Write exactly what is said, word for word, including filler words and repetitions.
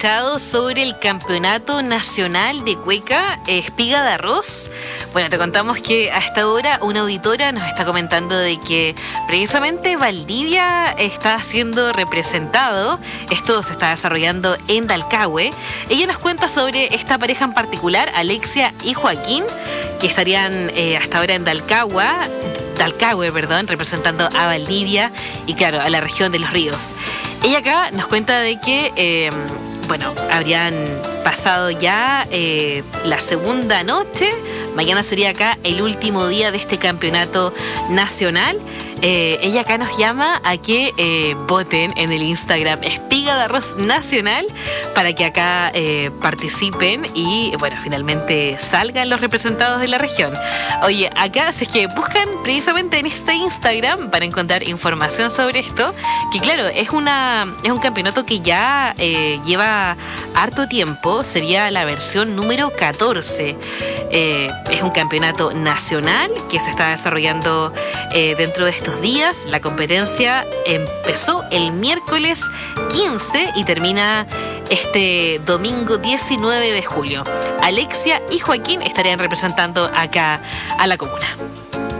escuchado sobre el Campeonato Nacional de Cueca Espiga de Arroz? Bueno, te contamos que a esta hora una auditora nos está comentando de que precisamente Valdivia está siendo representado. Esto se está desarrollando en Dalcahue. Ella nos cuenta sobre esta pareja en particular, Alexia y Joaquín, que estarían eh, hasta ahora en Dalcahue, Dalcahue, perdón, representando a Valdivia y claro, a la región de los ríos. Ella acá nos cuenta de que, eh, bueno, habrían pasado ya eh, la segunda noche. Mañana sería acá el último día de este campeonato nacional. Eh, ella acá nos llama a que eh, voten en el Instagram Espiga de Arroz Nacional para que acá eh, participen y, bueno, finalmente salgan los representados de la región. Oye, acá, si es que buscan precisamente en este Instagram para encontrar información sobre esto, que claro, es, una, es un campeonato que ya eh, lleva harto tiempo, sería la versión número catorce. Eh, es un campeonato nacional que se está desarrollando eh, dentro de estos días. La competencia empezó el miércoles quince y termina este domingo diecinueve de julio. Alexia y Joaquín estarían representando acá a la comuna.